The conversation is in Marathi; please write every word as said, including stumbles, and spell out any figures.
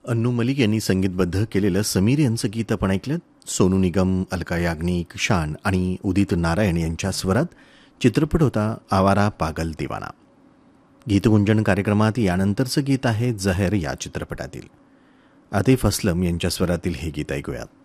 अन्नू मलिक यांनी संगीतबद्ध केलेलं समीर यांचं गीत आपण ऐकलं. सोनू निगम, अलका याग्निक, शान आणि उदित नारायण यांच्या स्वरात चित्रपट होता आवारा पागल दिवाना. गीतगुंजन कार्यक्रमात यानंतरचं गीत आहे जहर या चित्रपटातील. आतिफ अस्लम यांच्या स्वरातील हे गीत ऐकूयात.